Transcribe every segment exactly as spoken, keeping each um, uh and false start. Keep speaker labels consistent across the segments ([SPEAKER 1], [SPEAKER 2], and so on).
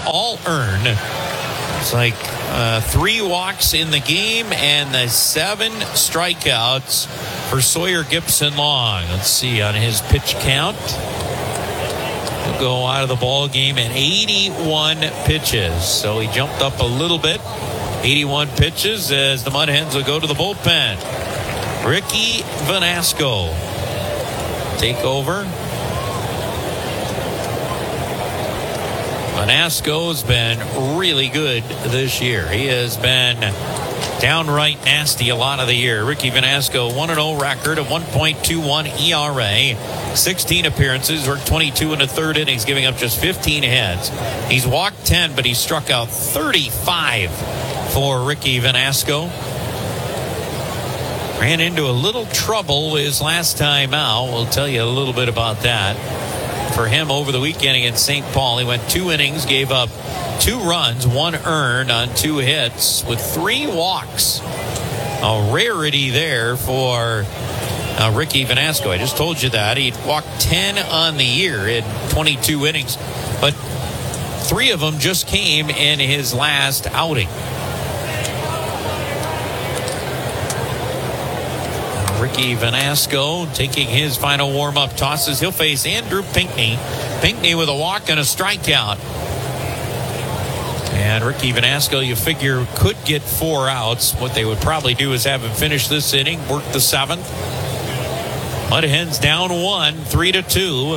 [SPEAKER 1] all earned. It's like uh, three walks in the game and the seven strikeouts for Sawyer Gipson-Long. Let's see on his pitch count. He'll go out of the ball game at eighty-one pitches. So he jumped up a little bit. eighty-one pitches as the Mud Hens will go to the bullpen. Ricky Vanasco take over. Vanasco's been really good this year. He has been downright nasty a lot of the year. Ricky Vanasco, one and oh record, a one point two one E R A, sixteen appearances, worked twenty-two in the third innings, giving up just fifteen hits. He's walked ten, but he struck out thirty-five for Ricky Vanasco. Ran into a little trouble his last time out. We'll tell you a little bit about that. For him over the weekend against Saint Paul, he went two innings, gave up two runs, one earned on two hits with three walks. A rarity there for uh, Ricky Vanasco. I just told you that. He walked ten on the year in twenty-two innings, but three of them just came in his last outing. Ricky Vanasco taking his final warm-up tosses. He'll face Andrew Pinckney. Pinckney with a walk and a strikeout. And Ricky Vanasco, you figure, could get four outs. What they would probably do is have him finish this inning, work the seventh. Mud Hens down one, three to two.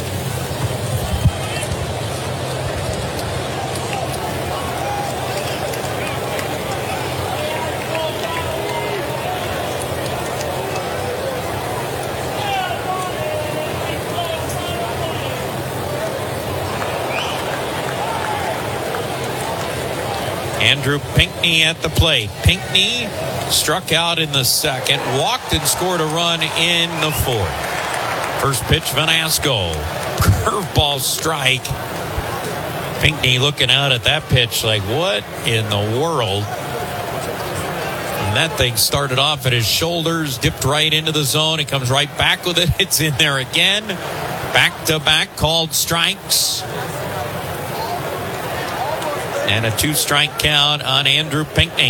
[SPEAKER 1] Andrew Pinckney at the plate. Pinckney struck out in the second, walked and scored a run in the fourth. First pitch, Vanasco. Curveball strike. Pinckney looking out at that pitch like, what in the world? And that thing started off at his shoulders, dipped right into the zone. He comes right back with it. It's in there again. Back to back called strikes. And a two-strike count on Andrew Pinckney.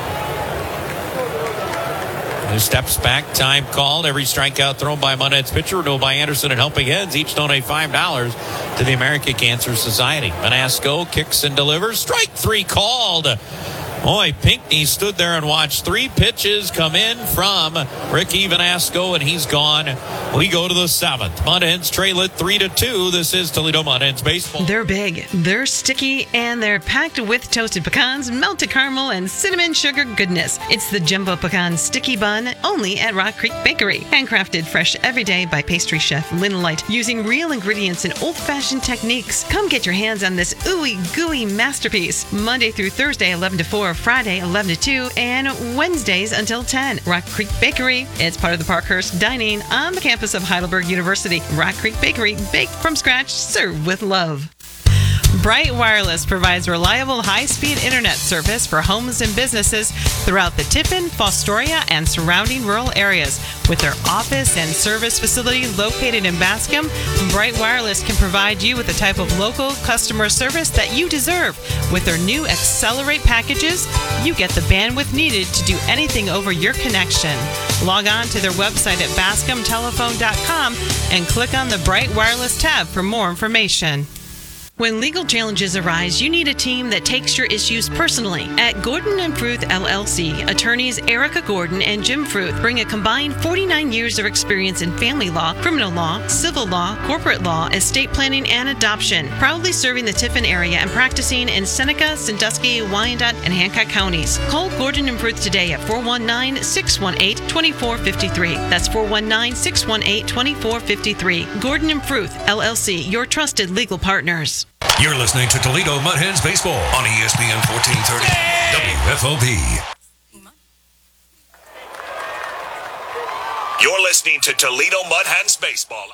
[SPEAKER 1] Who steps back, time called. Every strikeout thrown by Mud Hens pitcher, renewed by Anderson and Helping Hands. Each donate five dollars to the American Cancer Society. Vanasco kicks and delivers. Strike three called. Boy, Pinckney stood there and watched three pitches come in from Ricky Vanasco, and he's gone. We go to the seventh. Mud Hens trail it three to two. This is Toledo Mud Hens baseball.
[SPEAKER 2] They're big, they're sticky, and they're packed with toasted pecans, melted caramel, and cinnamon sugar goodness. It's the Jumbo Pecan Sticky Bun, only at Rock Creek Bakery. Handcrafted fresh every day by pastry chef Lynn Light, using real ingredients and old-fashioned techniques. Come get your hands on this ooey gooey masterpiece. Monday through Thursday, eleven to four. Friday, eleven to two, and Wednesdays until ten. Rock Creek Bakery. It's part of the Parkhurst Dining on the campus of Heidelberg University. Rock Creek Bakery, baked from scratch, served with love. Bright Wireless provides reliable high-speed internet service for homes and businesses throughout the Tiffin, Fostoria, and surrounding rural areas. With their office and service facility located in Bascom, Bright Wireless can provide you with the type of local customer service that you deserve. With their new Accelerate packages, you get the bandwidth needed to do anything over your connection. Log on to their website at bascom telephone dot com and click on the Bright Wireless tab for more information. When legal challenges arise, you need a team that takes your issues personally. At Gordon and Fruth L L C, attorneys Erica Gordon and Jim Fruth bring a combined forty-nine years of experience in family law, criminal law, civil law, corporate law, estate planning, and adoption, proudly serving the Tiffin area and practicing in Seneca, Sandusky, Wyandotte, and Hancock counties. Call Gordon and Fruth today at four one nine, six one eight, two four five three. That's four one nine, six one eight, two four five three. Gordon and Fruth L L C, your trusted legal partners.
[SPEAKER 3] You're listening to Toledo Mud Hens Baseball on E S P N fourteen thirty W F O B.
[SPEAKER 4] You're listening to Toledo Mud Hens Baseball.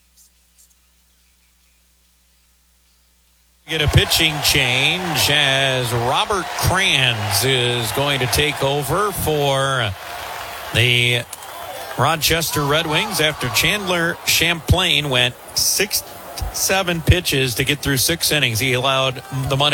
[SPEAKER 1] Get a pitching change as Robert Kranz is going to take over for the Rochester Red Wings after Chandler Champlain went six, seven pitches to get through six innings. He allowed the Mud